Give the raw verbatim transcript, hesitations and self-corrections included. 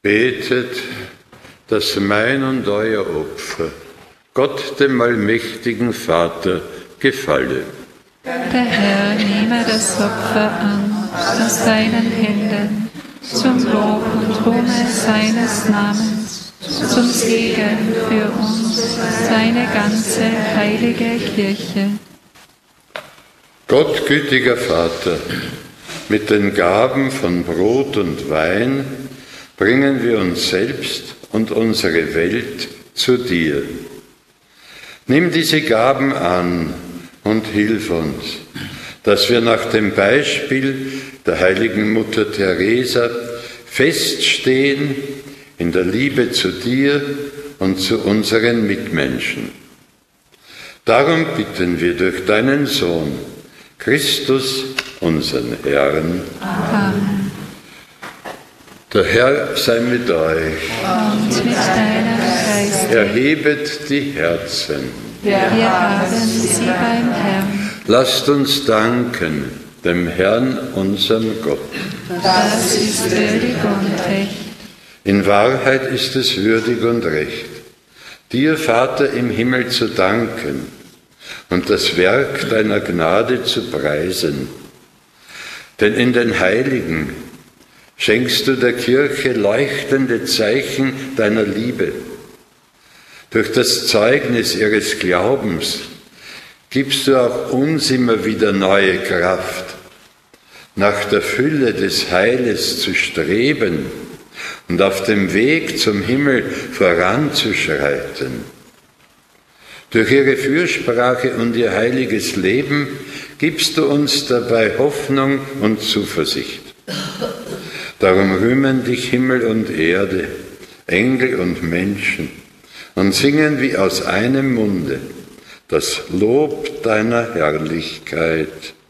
Betet, dass mein und euer Opfer Gott, dem allmächtigen Vater, gefalle. Der Herr nehme das Opfer an aus deinen Händen, zum Lob und Ruhme seines Namens, zum Segen für uns, seine ganze heilige Kirche. Gott, gütiger Vater, mit den Gaben von Brot und Wein bringen wir uns selbst und unsere Welt zu dir. Nimm diese Gaben an und hilf uns, dass wir nach dem Beispiel der heiligen Mutter Teresa feststehen in der Liebe zu dir und zu unseren Mitmenschen. Darum bitten wir durch deinen Sohn, Christus, unseren Herrn. Amen. Der Herr sei mit euch. Und mit deinem Geist. Erhebet die Herzen. Wir haben sie beim Herrn. Lasst uns danken dem Herrn, unserem Gott. Das ist würdig und recht. In Wahrheit ist es würdig und recht, dir, Vater im Himmel, zu danken und das Werk deiner Gnade zu preisen. Denn in den Heiligen schenkst du der Kirche leuchtende Zeichen deiner Liebe. Durch das Zeugnis ihres Glaubens gibst du auch uns immer wieder neue Kraft, nach der Fülle des Heiles zu streben und auf dem Weg zum Himmel voranzuschreiten. Durch ihre Fürsprache und ihr heiliges Leben gibst du uns dabei Hoffnung und Zuversicht. Darum rühmen dich Himmel und Erde, Engel und Menschen und singen wie aus einem Munde das Lob deiner Herrlichkeit.